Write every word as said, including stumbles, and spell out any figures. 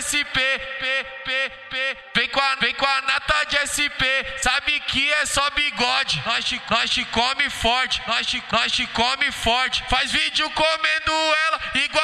S P, P, P, P. Vem com a, vem com a nata de S P, sabe que é só bigode. Nós te, nós te come forte, nós te, nós te come forte. Faz vídeo comendo ela igual